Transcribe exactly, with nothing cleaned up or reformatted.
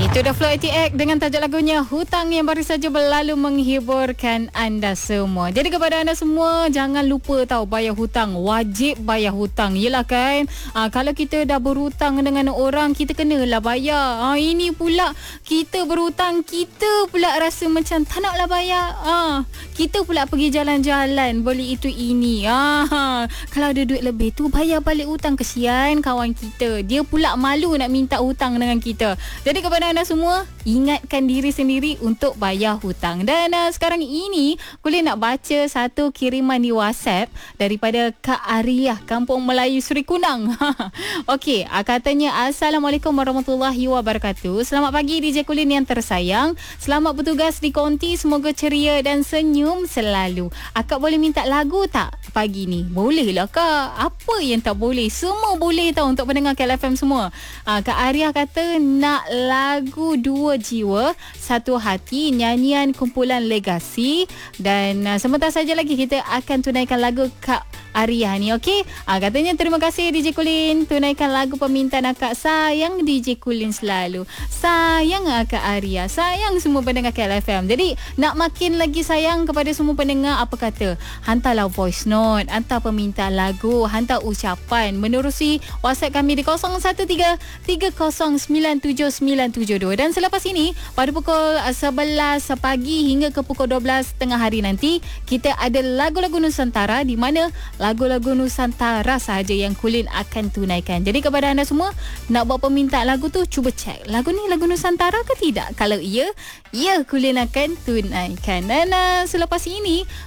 Itu dah Flow A T X dengan tajuk lagunya Hutang yang baru saja berlalu menghiburkan anda semua. Jadi kepada anda semua, jangan lupa tahu bayar hutang. Wajib bayar hutang. Yelah kan, aa, kalau kita dah berhutang dengan orang, kita kenalah bayar. Aa, ini pula kita berhutang, kita pula rasa macam tak naklah bayar. Aa, kita pula pergi jalan-jalan, beli itu ini. Aa, kalau ada duit lebih tu, bayar balik hutang. Kesian kawan kita. Dia pula malu nak minta hutang dengan kita. Jadi kepada anda semua, ingatkan diri sendiri untuk bayar hutang. Dan uh, sekarang ini boleh nak baca satu kiriman di WhatsApp daripada Kak Ariah, Kampung Melayu Seri Kunang. Okey, uh, katanya Assalamualaikum warahmatullahi wabarakatuh. Selamat pagi D J Kulin yang tersayang. Selamat bertugas di konti, semoga ceria dan senyum selalu. Akak boleh minta lagu tak pagi ni? Boleh lah Kak. Apa yang tak boleh? Semua boleh tau untuk pendengar K L F M semua. Uh, Kak Ariah kata nak lagu Dua Jiwa Satu Hati, nyanyian kumpulan Legasi. Dan uh, sebentar saja lagi kita akan tunaikan lagu Kak Ariah ni, okey? Uh, katanya terima kasih D J Kulin, tunaikan lagu permintaan akak. Sayang D J Kulin selalu. Sayang akak Ariah. Sayang semua pendengar K L F M. Jadi nak makin lagi sayang kepada semua pendengar, apa kata? Hantarlah voice note, hantar permintaan lagu, hantar ucapan menerusi WhatsApp kami di kosong satu tiga tiga kosong sembilan tujuh sembilan tujuh dua. Dan selepas ini pada pukul sebelas pagi hingga ke pukul dua belas tengah hari nanti, kita ada lagu-lagu Nusantara, di mana lagu-lagu Nusantara sahaja yang Kulin akan tunaikan. Jadi kepada anda semua, nak buat permintaan lagu tu, cuba cek lagu ni lagu Nusantara ke tidak. Kalau iya, ya Kulin akan tunaikan. Dan uh, selepas ini